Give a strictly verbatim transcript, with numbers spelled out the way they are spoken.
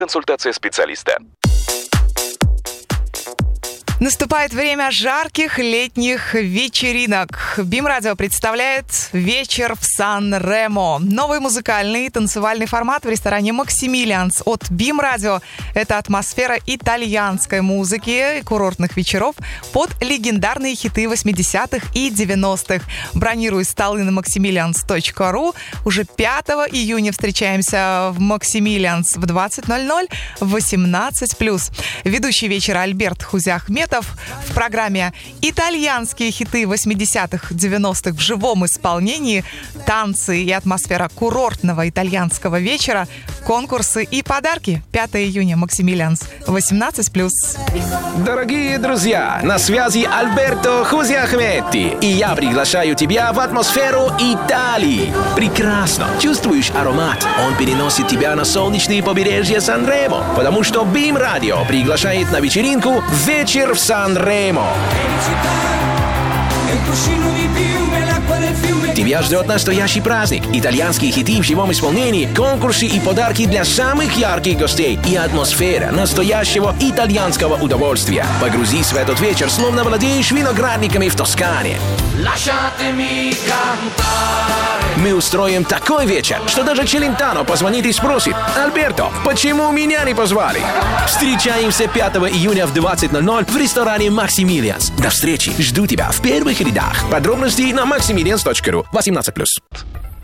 Консультация специалиста. Наступает время жарких летних вечеринок. БИМ-радио представляет «Вечер в Сан-Ремо». Новый музыкальный и танцевальный формат в ресторане «Максимилианс» от БИМ-радио. Это атмосфера итальянской музыки и курортных вечеров под легендарные хиты восьмидесятых и девяностых. Бронируй столы на максимилианс точка ру. Уже пятого июня встречаемся в «Максимилианс» в двадцать ноль ноль, восемнадцать плюс. Ведущий вечера Альберт Хузяхметов. В программе итальянские хиты восьмидесятых, девяностых в живом исполнении, танцы и атмосфера курортного итальянского вечера, конкурсы и подарки. пятого июня, Максимилианс, восемнадцать плюс. Дорогие друзья, на связи Альберто Хузяхметти, и я приглашаю тебя в атмосферу Италии. Прекрасно. Чувствуешь аромат? Он переносит тебя на солнечные побережья Сан-Ремо, потому что БИМ-радио приглашает на вечеринку «Вечер в Сан-Ремо». Тебя ждет настоящий праздник, итальянские хиты в живом исполнении, конкурсы и подарки для самых ярких гостей и атмосфера настоящего итальянского удовольствия. Погрузись в этот вечер, словно владеешь виноградниками в Тоскане. Мы устроим такой вечер, что даже Челентано позвонит и спросит: «Альберто, почему меня не позвали?» Встречаемся пятого июня в двадцать ноль ноль в ресторане «Максимилианс». До встречи. Жду тебя в первых рядах. Подробности на максимилианс точка ру. восемнадцать плюс.